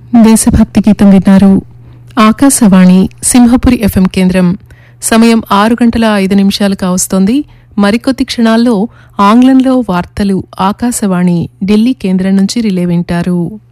దేశభక్తి గీతం విన్నారు. ఆకాశవాణి సింహపురి ఎఫ్ఎం కేంద్రం. సమయం 6:05 కావస్తోంది. మరికొద్ది క్షణాల్లో ఆంగ్లంలో వార్తలు ఆకాశవాణి ఢిల్లీ కేంద్రం నుంచి రిలే వింటారు.